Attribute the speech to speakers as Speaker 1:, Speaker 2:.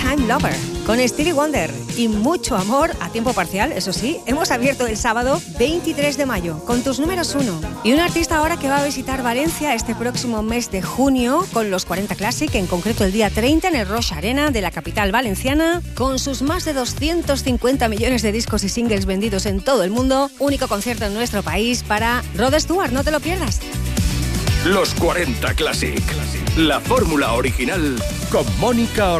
Speaker 1: Time Lover, con Stevie Wonder y mucho amor a tiempo parcial, eso sí. Hemos abierto el sábado 23 de mayo con tus números 1. Y un artista ahora que va a visitar Valencia este próximo mes de junio con los 40 Classic, en concreto el día 30 en el Roche Arena de la capital valenciana, con sus más de 250 millones de discos y singles vendidos en todo el mundo. Único concierto en nuestro país para Rod Stewart, no te lo pierdas.
Speaker 2: Los 40 Classic, la fórmula original con Mónica